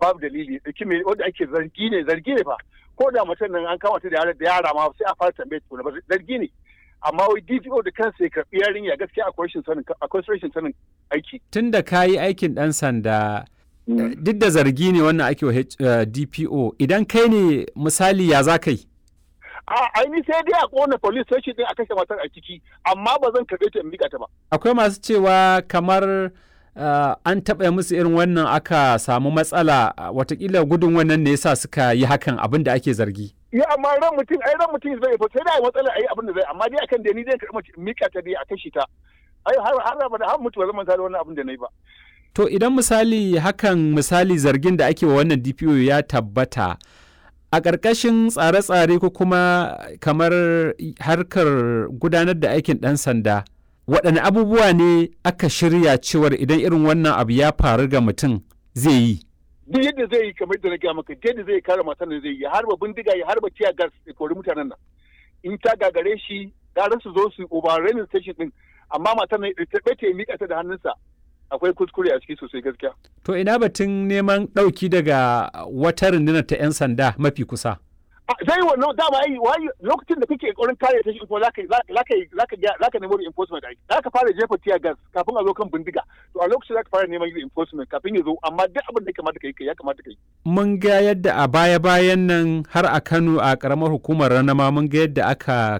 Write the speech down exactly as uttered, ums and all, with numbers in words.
babu dalili ɗauki mai wanda ake zargi ne zargi ne fa ko da mutum nan an kama ta da yara da yara ma sai a fara tambaye ta ba zargi ne amma wai D P O da kansa ya karɓi yarinya gaskiya akwai rashin sanin akwai rashin sanin aiki. Tun da ka yi aikin ɗan sanda duk da zargi ne wannan ake wa D P O idan kai ne misali ya za ka yi? A aini sai dai a kona police station din a kashe matar a ciki amma ba zan karɓe ta in miƙa ta ba. Akwai masu cewa kamar uh, an taɓa musu irin wannan aka samu matsala watakila gudun wannan ne yasa suka yi hakan abin da ake zargi. Ya amma ran mutum ai ran mutum zai fa sai da matsala ai abin da zai amma dai akan da ni zai karɓi miƙa ta dai a kashe ta. Ai har har ba da har mutu ba zan manta da wannan abin da nayi ba. To idan misali hakan misali zargin da ake wa wannan D P O ya tabbata a ƙarƙashin tsare-tsare ko kuma kamar harkar gudanar da aikin ɗan sanda waɗanne abubuwa ne aka shirya cewar idan irin wannan abu ya faru ga mutum zai yi? Duk yadda zai yi kamar da na gaya maka yadda zai kare matan da zai yi ya harba bindiga ya harba tiya gas ya kori mutanen nan in ta gagare shi gara su zo su overrunning station din amma matan nan ta ɓace ya miƙa ta da hannunsa akwai kuskure a ciki sosai gaskiya. To ina batun neman ɗauki daga wata rundunar ta 'yan sanda mafi kusa? Zai wannan dama ai lokacin da kake ƙoƙarin kare ta shi kuma zaka zaka zaka zaka nemo reinforcement ai zaka fara jefa tear gas kafin a zo kan bindiga to a lokacin zaka fara neman reinforcement kafin ya zo amma duk abin da ya kamata kai ya kamata kai. Mun ga yadda a baya-bayan nan har a Kano a ƙaramar hukumar Ranama mun ga yadda aka